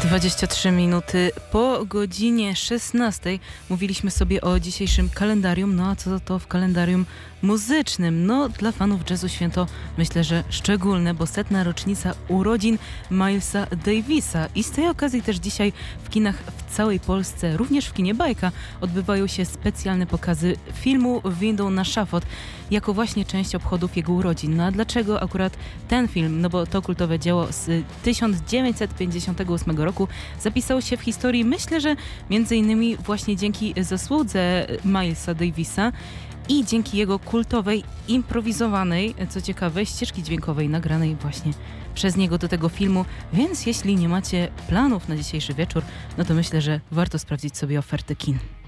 23 minuty po godzinie 16 mówiliśmy sobie o dzisiejszym kalendarium, no a co to w kalendarium muzycznym? No dla fanów jazzu święto myślę, że szczególne, bo 100. rocznica urodzin Milesa Davisa i z tej okazji też dzisiaj w kinach w całej Polsce, również w kinie Bajka, odbywają się specjalne pokazy filmu Windą na szafot, jako właśnie część obchodów jego urodzin. No a dlaczego akurat ten film? No bo to kultowe dzieło z 1958 roku zapisało się w historii, myślę, że między innymi właśnie dzięki zasłudze Milesa Davisa i dzięki jego kultowej, improwizowanej, co ciekawe, ścieżki dźwiękowej nagranej właśnie przez niego do tego filmu. Więc jeśli nie macie planów na dzisiejszy wieczór, no to myślę, że warto sprawdzić sobie oferty kin.